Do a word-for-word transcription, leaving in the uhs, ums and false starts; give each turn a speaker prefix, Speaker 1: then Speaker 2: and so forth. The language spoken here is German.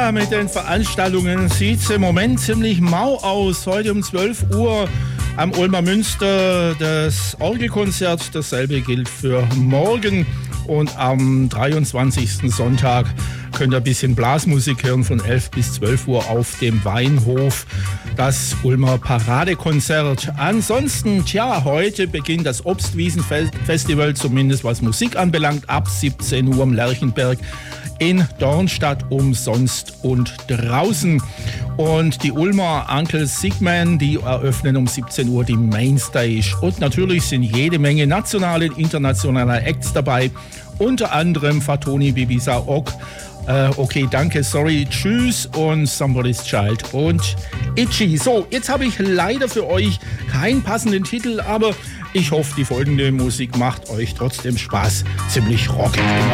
Speaker 1: Ja, mit den Veranstaltungen sieht es im Moment ziemlich mau aus. Heute um zwölf Uhr am Ulmer Münster das Orgelkonzert. Dasselbe gilt für morgen. Und am dreiundzwanzigsten Sonntag könnt ihr ein bisschen Blasmusik hören von elf bis zwölf Uhr auf dem Weinhof. Das Ulmer Paradekonzert. Ansonsten, tja, heute beginnt das Obstwiesenfestival, zumindest was Musik anbelangt, ab siebzehn Uhr am Lerchenberg in Dornstadt, umsonst und draußen. Und die Ulmer Uncle Sigman, die eröffnen um siebzehn Uhr die Mainstage. Und natürlich sind jede Menge nationale und internationale Acts dabei. Unter anderem Fatoni, Bibisa, Ok, äh, okay, danke, sorry, tschüss und Somebody's Child und Itchy. So, jetzt habe ich leider für euch keinen passenden Titel, aber ich hoffe, die folgende Musik macht euch trotzdem Spaß. Ziemlich rockig.